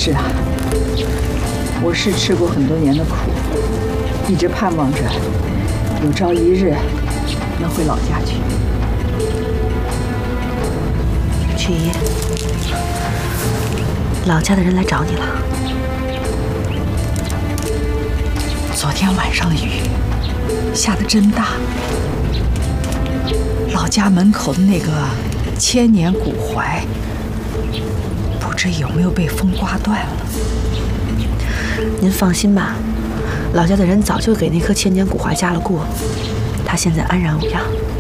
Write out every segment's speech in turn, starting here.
是啊，我是吃过很多年的苦，一直盼望着有朝一日能回老家去。 曲姨，老家的人来找你了。 昨天晚上的雨下得真大，老家门口的那个千年古槐，不知有没有被风刮断了。 您放心吧，老家的人早就给那棵千年古槐加了固，它现在安然无恙。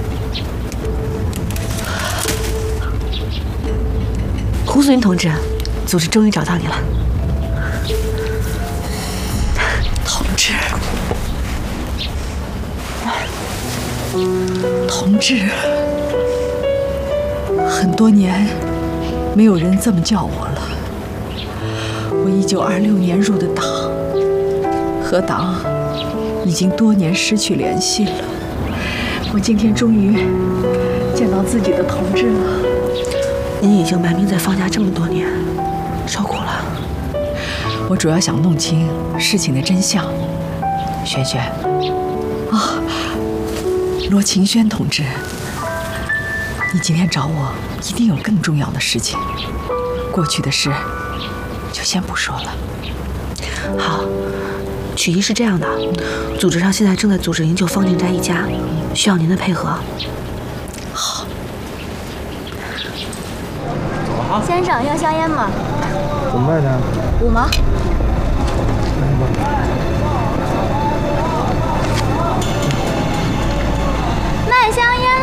胡素云同志，组织终于找到你了。 同志，很多年没有人这么叫我了。我1926年入的党，和党已经多年失去联系了。我今天终于见到自己的同志了。 您已经埋名在方家这么多年，受苦了。 我主要想弄清事情的真相。萱萱，啊，罗晴轩同志，你今天找我一定有更重要的事情。过去的事就先不说了。 好，曲姨是这样的，组织上现在正在组织营救方静斋一家，需要您的配合。 好。 先生要香烟吗？ 怎么卖的 5毛。卖香烟